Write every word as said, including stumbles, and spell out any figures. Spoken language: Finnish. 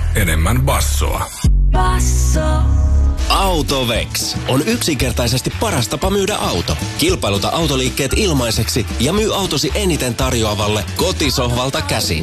enemmän bassoa. Basso. Autovex on yksinkertaisesti paras tapa myydä auto. Kilpailuta autoliikkeet ilmaiseksi ja myy autosi eniten tarjoavalle kotisohvalta käsin.